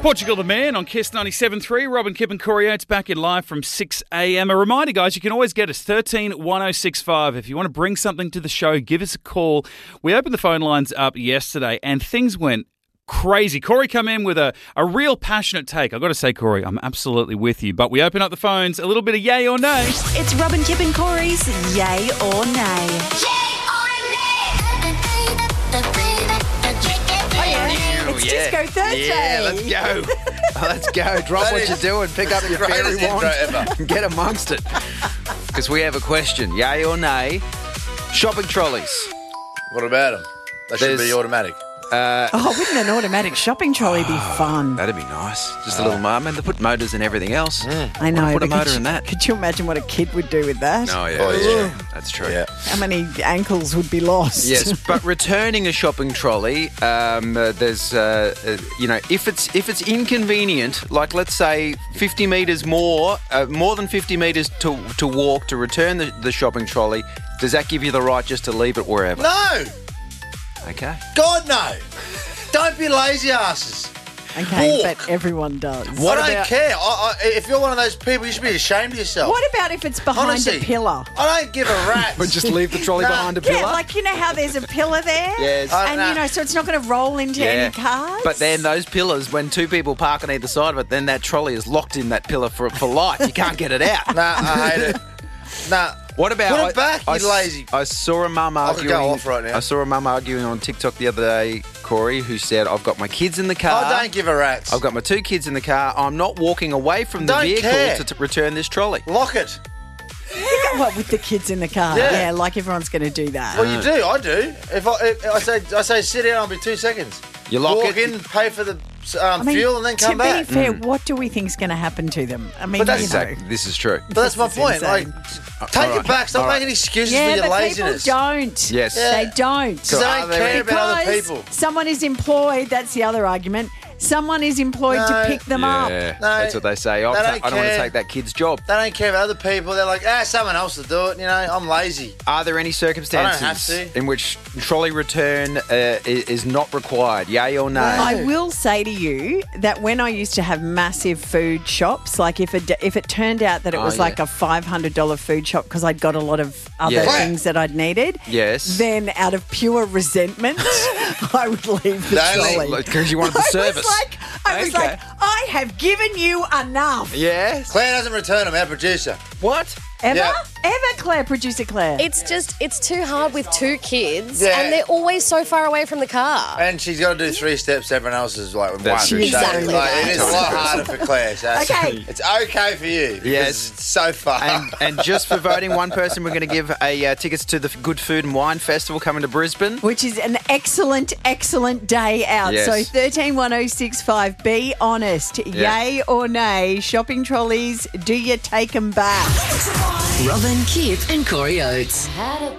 Portugal the Man on Kiss 97.3. Robin, Kip and Corey Oates back in live from 6 a.m. A reminder, guys, you can always get us 131065. If you want to bring something to the show, give us a call. We opened the phone lines up yesterday and things went crazy. Corey come in with a real passionate take. I've got to say, Corey, I'm absolutely with you. But we open up the phones, a little bit of yay or nay. It's Robin, Kip and Corey's Yay or Nay. It's Disco Thursday. Yeah, let's go. Let's go. Drop what you're doing. Pick up your fairy wand and get amongst it. Because we have a question. Yay or nay? Shopping trolleys. What about them? They should be automatic. Wouldn't an automatic shopping trolley be fun? That'd be nice. Just a little mum. And they put motors and everything else. I know. Put a but motor in that. Could you imagine what a kid would do with that? Oh, yeah. Oh, yeah. That's true. Yeah. How many ankles would be lost? Yes, but returning a shopping trolley, there's, if it's inconvenient, like let's say 50 metres more than 50 metres to walk to return the shopping trolley, does that give you the right just to leave it wherever? No! Okay. God, no! Don't be lazy asses. Okay, Walk. but everyone does. I don't care. If you're one of those people, you should be ashamed of yourself. What about if it's behind Honestly, a pillar? I don't give a rat's. But just leave the trolley behind a pillar? Yeah, like you know how there's a pillar there? Yes. And so it's not going to roll into any cars? But then those pillars, when two people park on either side of it, then that trolley is locked in that pillar for life. You can't get it out. Nah, I hate it. Nah. What about Put it back, you lazy. I saw a mum arguing. go off right now. I saw a mum arguing on TikTok the other day, Corey, who said, "I've got my kids in the car. I don't give a rat's. I've got my two kids in the car. I'm not walking away from the Don't vehicle care. to return this trolley." Lock it. What, with the kids in the car? Yeah. Like everyone's going to do that. Well, you do. I do. If I say sit down, I'll be 2 seconds. You lock Walk it. in, pay for the fuel, and then come back. To be fair, what do we think's going to happen to them? I mean, But that's Exactly. This is true. But that's my This is point. insane. Take All it back. Stop All right. making excuses yeah, for your but laziness. people don't. Yes. Yeah. They don't. Because they don't care about other people. Someone is employed, that's the other argument. Someone is employed to No. pick them up. Yeah, No, that's what they say. I they don't want to care. take that kid's job. They don't care about other people. They're like, someone else will do it. You know, I'm lazy. Are there any circumstances I don't have to. in which trolley return is not required? Yay or nay? I will say to you that when I used to have massive food shops, like if it turned out that it was like a $500 food shop because I'd got a lot of other Yes. things that I'd needed, Yes. then out of pure resentment, I would leave the trolley. Because you wanted the service. I was like, I have given you enough. Yes. Claire doesn't return them, our producer. What? Ever? Yeah. Ever, Claire, producer Claire? It's too hard with two kids, Yeah. and they're always so far away from the car. And she's got to do 3 steps. Everyone else is like one. That's So, true. Exactly like, it that. is a lot harder for Claire. So Okay. It's okay for you. because Yes. It's so far. And just for voting one person, we're going to give tickets to the Good Food and Wine Festival coming to Brisbane. Which is an excellent, excellent day out. Yes. So 131065, be honest. Yeah. Yay or nay, shopping trolleys, do you take them back? Robin, Kip and Corey Oates.